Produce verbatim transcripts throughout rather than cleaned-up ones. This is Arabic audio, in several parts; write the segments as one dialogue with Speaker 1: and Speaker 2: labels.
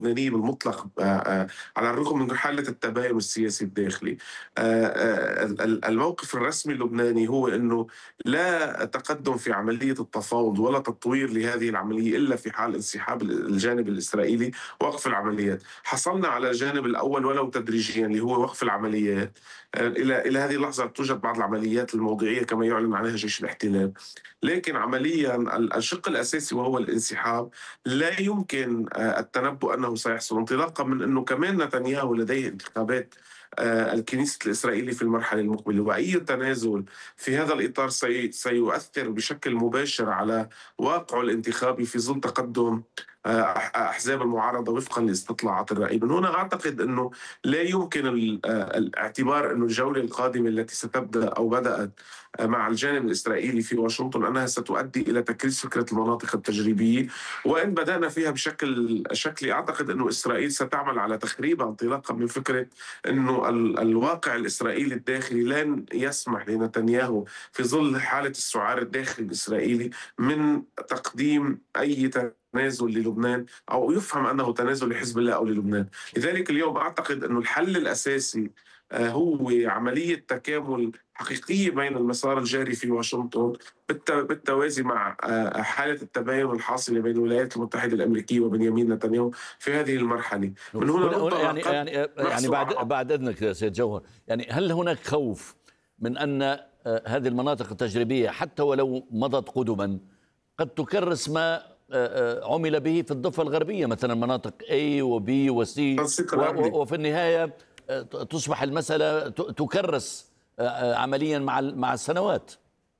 Speaker 1: اللبنانية بالمطلق آه، آه، على الرغم من حالة التباين السياسي الداخلي. آه، آه، ال- ال- الموقف الرسمي اللبناني هو أنه لا تقدم في عملية التفاوض ولا تطوير لهذه العملية إلا في حال انسحاب الجانب الإسرائيلي، وقف العمليات. حصلنا على الجانب الأول ولو تدريجيا اللي هو وقف العمليات. آه، إلى إلى هذه اللحظة توجد بعض العمليات الموضعية كما يعلن عنها جيش الاحتلال، لكن عمليا ال- الشق الأساسي وهو الانسحاب لا يمكن آه، التنبؤ أنه سيحصل، انطلاقا من أنه كمان نتنياهو لديه انتخابات آه، الكنيسة الإسرائيلي في المرحلة المقبلة، وأي تنازل في هذا الإطار سي سيؤثر بشكل مباشر على واقعه الانتخابي في ظل تقدم آه، أح- أحزاب المعارضة وفقا لاستطلاعات الرأي. من هنا أعتقد أنه لا يمكن ال- آه، الاعتبار أن الجولة القادمة التي ستبدأ أو بدأت آه، مع الجانب الإسرائيلي في واشنطن أنها ستؤدي إلى تكريس فكرة المناطق التجريبية، وإن بدأنا فيها بشكل شكلي أعتقد أنه إسرائيل ستعمل على تخريبها، انطلاقا من فكرة أنه ال- الواقع الإسرائيلي الداخلي لن يسمح لنتنياهو في ظل حالة السعار الداخلي الإسرائيلي من تقديم أي تنازل للبنان أو يفهم أنه تنازل لحزب الله أو للبنان. لذلك اليوم أعتقد أن الحل الأساسي آه، هو عملية تكامل حقيقية بين المسار الجاري في واشنطن بالت- بالتوازي مع آه، حالة التباين الحاصلة بين الولايات المتحدة الأمريكية وبنيامين نتنياهو في هذه المرحلة. من هنا
Speaker 2: هنا هنا
Speaker 1: ربما
Speaker 2: يعني
Speaker 1: قد
Speaker 2: يعني يعني
Speaker 1: نحصل
Speaker 2: بعد
Speaker 1: على
Speaker 2: بعد اذنك يا سيد جوهر، يعني هل هناك خوف من ان آه، هذه المناطق التجريبيه حتى ولو مضت قدما قد تكرس ما آه، آه، عمل به في الضفه الغربيه، مثلا مناطق A و B و C،
Speaker 1: تنسيق
Speaker 2: و-
Speaker 1: الأمني؟
Speaker 2: و- وفي النهايه آه، تصبح المساله ت- تكرس آه، آه، عمليا مع ال- مع السنوات.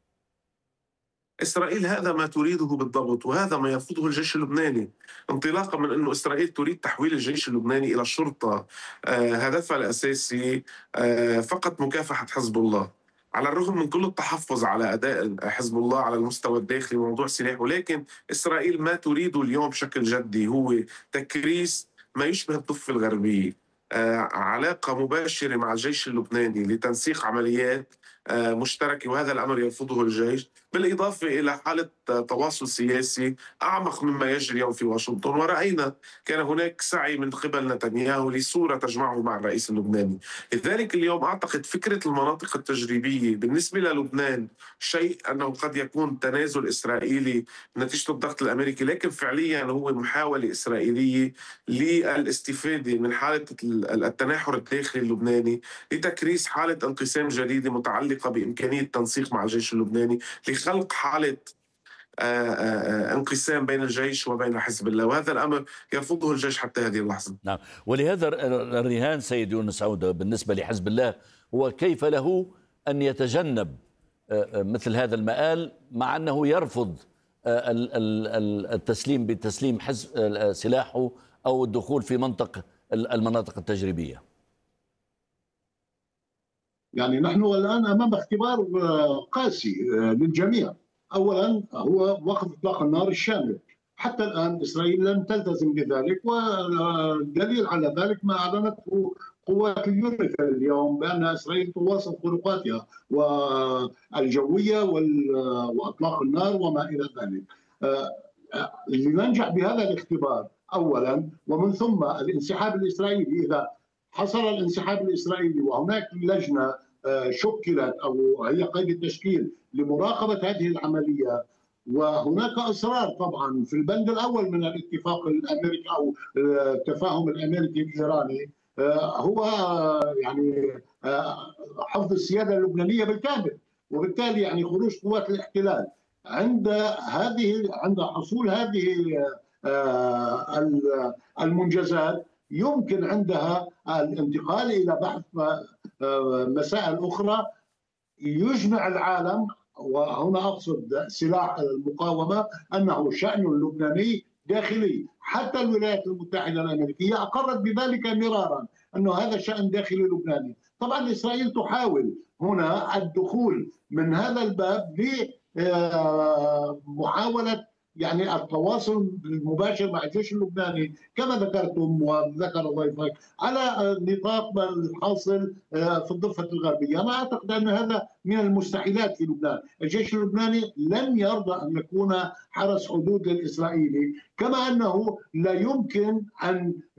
Speaker 1: إسرائيل هذا ما تريده بالضبط، وهذا ما يرفضه الجيش اللبناني، انطلاقا من أنه إسرائيل تريد تحويل الجيش اللبناني إلى شرطة آه، هدفها الأساسي آه، فقط مكافحة حزب الله، على الرغم من كل التحفظ على أداء حزب الله على المستوى الداخلي وموضوع سلاح. ولكن إسرائيل ما تريده اليوم بشكل جدي هو تكريس ما يشبه الضفة الغربية، آه، علاقة مباشرة مع الجيش اللبناني لتنسيق عمليات آه، مشتركة، وهذا الأمر يرفضه الجيش، بالإضافة إلى حالة تواصل سياسي أعمق مما يجري اليوم في واشنطن. ورأينا كان هناك سعي من قبل نتنياهو لصورة تجمعه مع الرئيس اللبناني. لذلك اليوم أعتقد فكرة المناطق التجريبية بالنسبة للبنان شيء أنه قد يكون تنازل إسرائيلي نتيجة الضغط الأمريكي، لكن فعليا هو محاولة إسرائيلية للاستفادة من حالة التناحر الداخلي اللبناني لتكريس حالة انقسام جديدة متعلقة بإمكانية التنسيق مع الجيش اللبناني، لخلق حالة آه، آه، آه، انقسام بين الجيش وبين حزب الله، وهذا الأمر يرفضه الجيش حتى هذه اللحظة.
Speaker 2: نعم، ولهذا الرهان سيد يونس عودة بالنسبة لحزب الله هو كيف له أن يتجنب آه، آه، مثل هذا المآل، مع أنه يرفض آه، ال- ال- ال- التسليم بتسليم حزب آه، سلاحه أو الدخول في منطق ال- المناطق التجريبية.
Speaker 3: يعني نحن الآن أمام اختبار آه، قاسي آه، للجميع. أولا هو وقف إطلاق النار الشامل. حتى الآن إسرائيل لم تلتزم بذلك، والدليل على ذلك ما أعلنته قوات اليونيفيل اليوم بأن إسرائيل تواصل خروقاتها والجوية وإطلاق النار وما إلى ذلك. آه، آه، لننجح بهذا الاختبار أولا، ومن ثم الانسحاب الإسرائيلي. إذا حصل الانسحاب الإسرائيلي وهناك لجنة آه، شكلت أو هي قيد التشكيل لمراقبة هذه العملية، وهناك إصرار طبعا في البند الأول من الاتفاق الأمريكي أو آه، التفاهم الأمريكي الإيراني، آه، هو آه، يعني آه، حفظ السيادة اللبنانية بالكامل، وبالتالي يعني خروج قوات الاحتلال. عند هذه عند حصول هذه آه، المنجزات يمكن عندها الانتقال إلى بحث مسائل أخرى يجمع العالم، وهنا أقصد سلاح المقاومة، أنه شأن لبناني داخلي. حتى الولايات المتحدة الأمريكية أقرت بذلك مرارا أنه هذا شأن داخلي لبناني. طبعا إسرائيل تحاول هنا الدخول من هذا الباب لمحاولة يعني التواصل المباشر مع الجيش اللبناني كما ذكرتم وذكر ضيفك على نطاق الحاصل في الضفة الغربية. أنا أعتقد أن هذا من المستحيلات في لبنان. الجيش اللبناني لن يرضى أن يكون حرس حدود للإسرائيلي، كما أنه لا يمكن أن